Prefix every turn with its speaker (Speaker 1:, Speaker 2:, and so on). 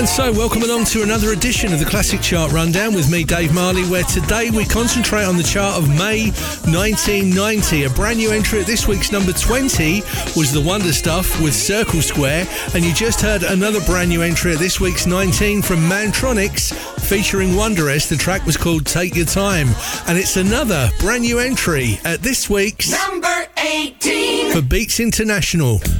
Speaker 1: And so, welcome along to another edition of the Classic Chart Rundown with me, Dave Marley, where today we concentrate on the chart of May 1990. A brand new entry at this week's number 20 was The Wonder Stuff with Circle Square, and you just heard another brand new entry at this week's 19 from Mantronix featuring Wonderess. The track was called Take Your Time, and it's another brand new entry at this week's
Speaker 2: number 18
Speaker 1: for Beats International.